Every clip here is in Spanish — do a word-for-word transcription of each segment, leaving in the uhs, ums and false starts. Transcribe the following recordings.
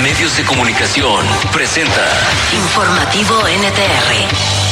Medios de Comunicación presenta Informativo N T R.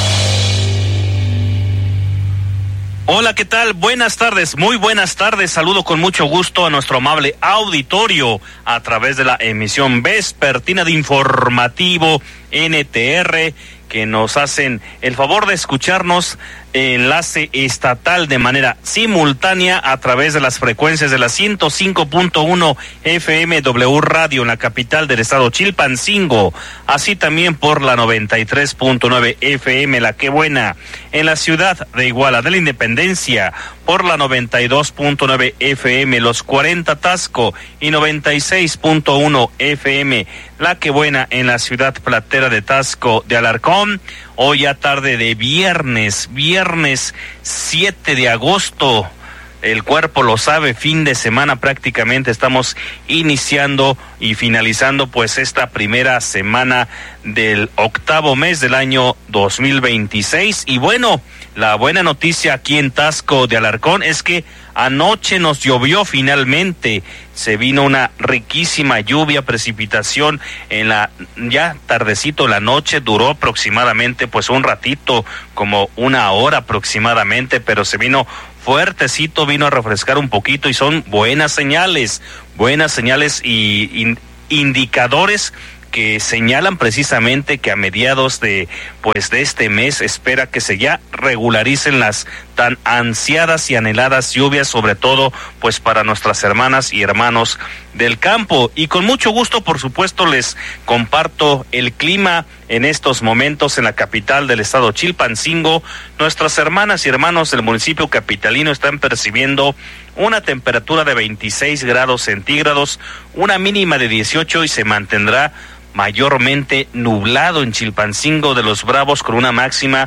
Hola, ¿qué tal? Buenas tardes, muy buenas tardes. Saludo con mucho gusto a nuestro amable auditorio a través de la emisión vespertina de Informativo N T R, que nos hacen el favor de escucharnos enlace estatal de manera simultánea a través de las frecuencias de la ciento cinco punto uno F M W Radio en la capital del estado Chilpancingo, así también por la noventa y tres punto nueve F M La Qué Buena en la ciudad de Iguala de la Independencia, por la noventa y dos punto nueve F M Los cuarenta Tasco y noventa y seis punto uno F M La Qué Buena en la ciudad platera de Tasco de Alarcón. Hoy a tarde de viernes, viernes siete de agosto, el cuerpo lo sabe, fin de semana prácticamente, estamos iniciando y finalizando pues esta primera semana del octavo mes del año dos mil veintiséis. Y bueno, la buena noticia aquí en Tasco de Alarcón es que anoche nos llovió finalmente, se vino una riquísima lluvia, precipitación en la ya tardecito, la noche duró aproximadamente pues un ratito, como una hora aproximadamente, pero se vino fuertecito, vino a refrescar un poquito y son buenas señales, buenas señales y in, indicadores que señalan precisamente que a mediados de pues de este mes espera que se ya regularicen las tan ansiadas y anheladas lluvias, sobre todo pues para nuestras hermanas y hermanos del campo. Y con mucho gusto, por supuesto, les comparto el clima en estos momentos en la capital del estado Chilpancingo. Nuestras hermanas y hermanos del municipio capitalino están percibiendo una temperatura de veintiséis grados centígrados, una mínima de dieciocho y se mantendrá mayormente nublado en Chilpancingo de los Bravos con una máxima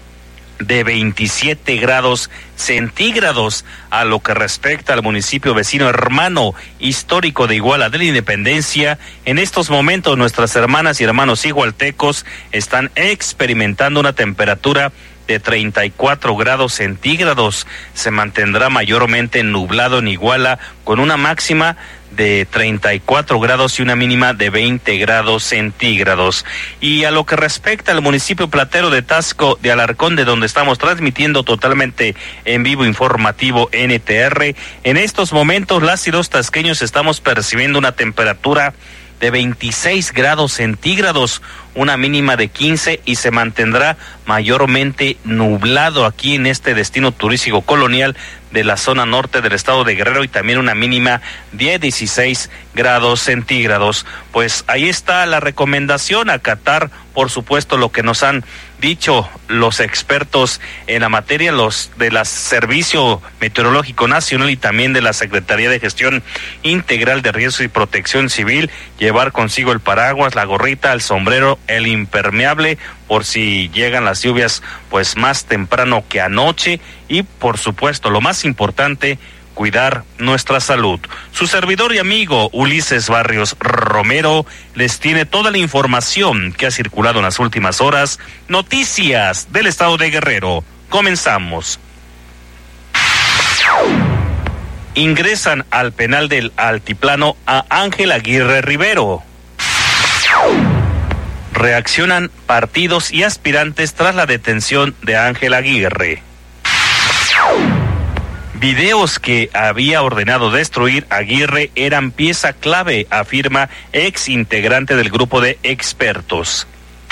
de veintisiete grados centígrados. A lo que respecta al municipio vecino hermano histórico de Iguala de la Independencia, en estos momentos nuestras hermanas y hermanos igualtecos están experimentando una temperatura de treinta y cuatro grados centígrados. Se mantendrá mayormente nublado en Iguala con una máxima de treinta y cuatro grados y una mínima de veinte grados centígrados. Y a lo que respecta al municipio platero de Tasco de Alarcón, de donde estamos transmitiendo totalmente en vivo Informativo N T R, en estos momentos las y los tasqueños estamos percibiendo una temperatura de veintiséis grados centígrados, una mínima de quince y se mantendrá mayormente nublado aquí en este destino turístico colonial de la zona norte del estado de Guerrero y también una mínima de dieciséis grados centígrados. Pues ahí está la recomendación, acatar por supuesto lo que nos han dicho los expertos en la materia, los de la Servicio Meteorológico Nacional y también de la Secretaría de Gestión Integral de Riesgos y Protección Civil, llevar consigo el paraguas, la gorrita, el sombrero, el impermeable por si llegan las lluvias pues más temprano que anoche y por supuesto lo más importante, cuidar nuestra salud. Su servidor y amigo Ulises Barrios Romero les tiene toda la información que ha circulado en las últimas horas, noticias del estado de Guerrero. Comenzamos. Ingresan al penal del Altiplano a Ángel Aguirre Rivero. Reaccionan partidos y aspirantes tras la detención de Ángel Aguirre. Videos que había ordenado destruir Aguirre eran pieza clave, afirma ex integrante del grupo de expertos.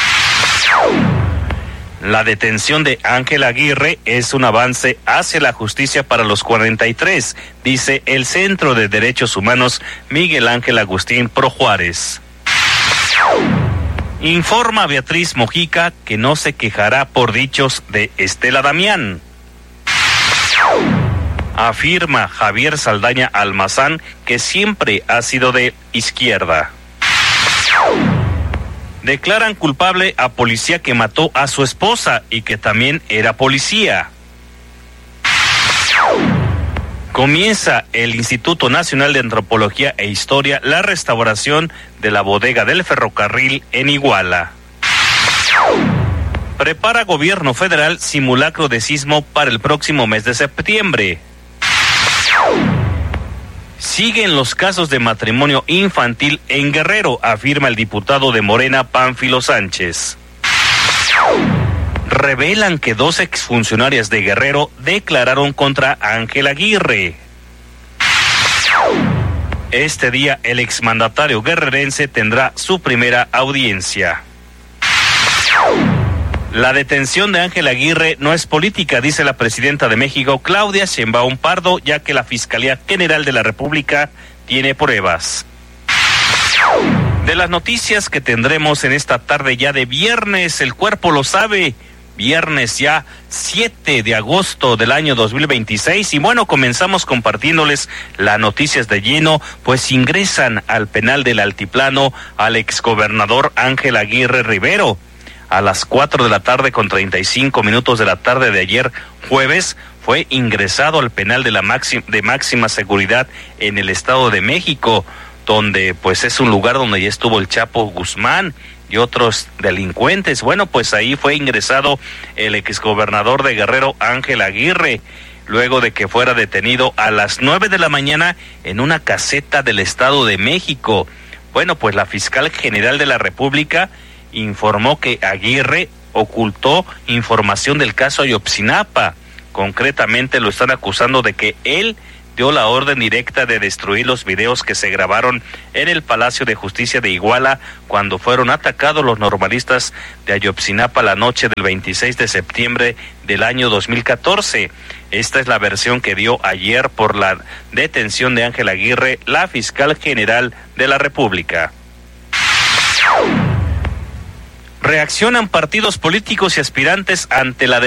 La detención de Ángel Aguirre es un avance hacia la justicia para los cuarenta y tres, dice el Centro de Derechos Humanos Miguel Ángel Agustín Pro Juárez. Informa Beatriz Mojica que no se quejará por dichos de Estela Damián. Afirma Javier Saldaña Almazán que siempre ha sido de izquierda. Declaran culpable a policía que mató a su esposa y que también era policía. Comienza el Instituto Nacional de Antropología e Historia la restauración de la bodega del ferrocarril en Iguala. Prepara gobierno federal simulacro de sismo para el próximo mes de septiembre. Siguen los casos de matrimonio infantil en Guerrero, afirma el diputado de Morena, Pánfilo Sánchez. Revelan que dos exfuncionarias de Guerrero declararon contra Ángel Aguirre. Este día el exmandatario guerrerense tendrá su primera audiencia. La detención de Ángel Aguirre no es política, dice la presidenta de México, Claudia Sheinbaum Pardo, ya que la Fiscalía General de la República tiene pruebas. De las noticias que tendremos en esta tarde ya de viernes, el cuerpo lo sabe, viernes ya siete de agosto del año dos mil veintiséis, y bueno, comenzamos compartiéndoles las noticias de lleno, pues ingresan al penal del Altiplano al exgobernador Ángel Aguirre Rivero. A las cuatro de la tarde con treinta y cinco minutos de la tarde de ayer jueves fue ingresado al penal de la máxima, de máxima seguridad en el Estado de México, donde pues es un lugar donde ya estuvo el Chapo Guzmán y otros delincuentes. Bueno, pues ahí fue ingresado el exgobernador de Guerrero Ángel Aguirre, luego de que fuera detenido a las nueve de la mañana en una caseta del Estado de México. Bueno, pues la fiscal general de la República informó que Aguirre ocultó información del caso Ayotzinapa. Concretamente lo están acusando de que él dio la orden directa de destruir los videos que se grabaron en el Palacio de Justicia de Iguala cuando fueron atacados los normalistas de Ayotzinapa la noche del veintiséis de septiembre del año dos mil catorce. Esta es la versión que dio ayer por la detención de Ángel Aguirre la fiscal general de la República. Reaccionan partidos políticos y aspirantes ante la